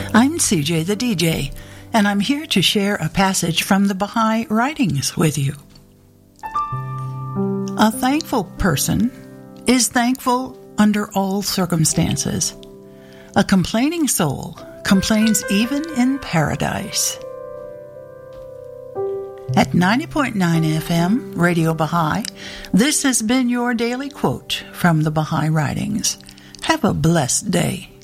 I'm CJ the DJ, and I'm here to share a passage from the Baha'i Writings with you. A thankful person is thankful under all circumstances. A complaining soul complains even in paradise. At 90.9 FM, Radio Baha'i, this has been your daily quote from the Baha'i Writings. Have a blessed day.